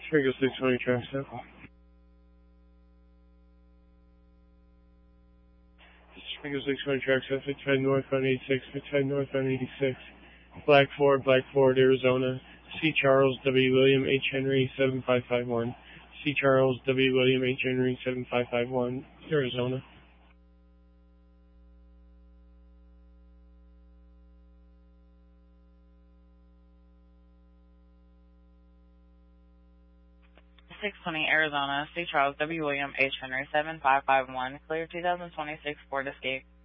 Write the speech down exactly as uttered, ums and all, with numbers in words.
Springle six twenty track set. Springle six twenty track set, fifty-five northbound eighty-six, fifty-five northbound eighty-six. Black Ford, Black Ford, Arizona. C. Charles W. William H. Henry seven five five one. C. Charles W. William H. Henry seven five five one, Arizona. six twenty Arizona, C. Charles W. William H. Henry seven five five one, clear two thousand twenty-six Ford Escape.